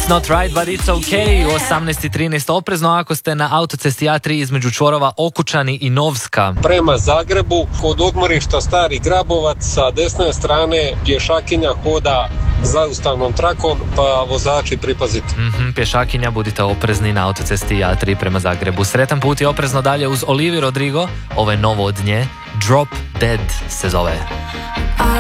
It's not right, but it's okay. U 18.13 oprezno ako ste na autocesti A3 između čvorova Okučani i Novska. Prema Zagrebu, kod odmorišta Stari Grabovac, sa desne strane pješakinja hoda zaustavnom trakom, pa vozači pripazite. Pješakinja, budite oprezni na autocesti A3 prema Zagrebu. Sretan put i oprezno dalje uz Olivia Rodrigo. Ovo je novo od nje. Drop Dead se zove.